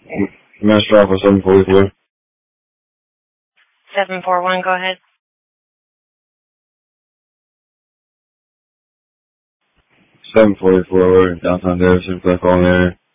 Master Office 744. 741, go ahead. 744, downtown Davidson, Cliff Area.